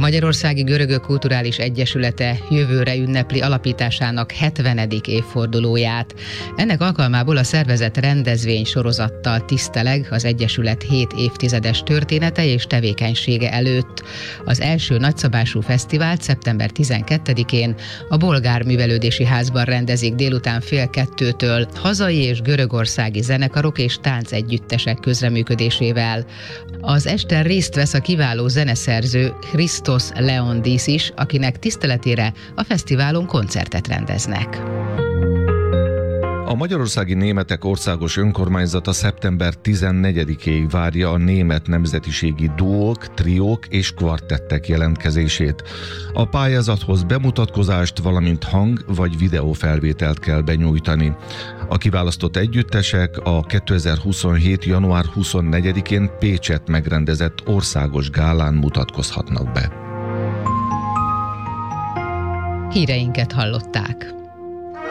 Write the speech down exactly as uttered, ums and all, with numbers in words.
Magyarországi Görögök Kulturális Egyesülete jövőre ünnepli alapításának hetvenedik évfordulóját. Ennek alkalmából a szervezet rendezvény sorozattal tiszteleg az Egyesület hét évtizedes története és tevékenysége előtt. Az első nagyszabású fesztivált szeptember tizenkettedikén a Bolgár Művelődési Házban rendezik délután fél kettőtől hazai és görögországi zenekarok és táncegyüttesek közreműködésével. Az esten részt vesz a kiváló zeneszerző Christos Leondis is, akinek tiszteletére a fesztiválon koncertet rendeznek. A Magyarországi Németek Országos Önkormányzata szeptember tizennegyedikéig várja a német nemzetiségi duók, triók és kvartettek jelentkezését. A pályázathoz bemutatkozást, valamint hang- vagy videófelvételt kell benyújtani. A kiválasztott együttesek a kétezer-huszonhét. január huszonnegyedikén Pécsett megrendezett országos gálán mutatkozhatnak be. Híreinket hallották.